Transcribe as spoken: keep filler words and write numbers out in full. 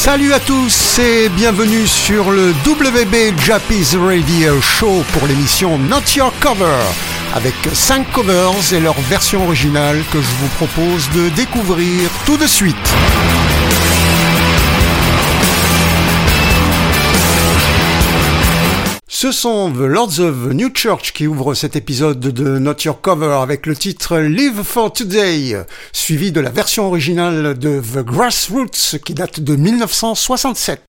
Salut à tous et bienvenue sur le W B Jappies Radio Show pour l'émission Not Your Cover, avec cinq covers et leur version originale que je vous propose de découvrir tout de suite. Ce sont The Lords of New Church qui ouvrent cet épisode de Not Your Cover avec le titre Live for Today, suivi de la version originale de The Grassroots qui date de mille neuf cent soixante-sept.